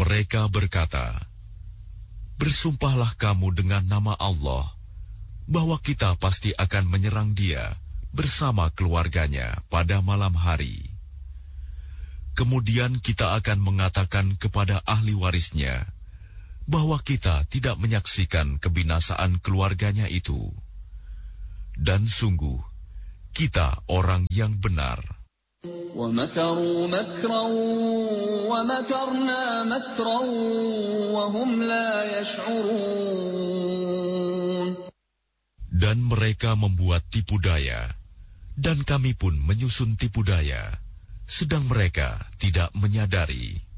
Mereka berkata, "Bersumpahlah kamu dengan nama Allah, bahwa kita pasti akan menyerang dia bersama keluarganya pada malam hari. Kemudian kita akan mengatakan kepada ahli warisnya, bahwa kita tidak menyaksikan kebinasaan keluarganya itu. Dan sungguh, kita orang yang benar." وَمَكَرُوا مَكْرًا وَمَكَرْنَا مَكْرًا وَهُمْ لَا يَشْعُرُونَ. Dan mereka membuat tipu daya, dan kami pun menyusun tipu daya, sedang mereka tidak menyadari.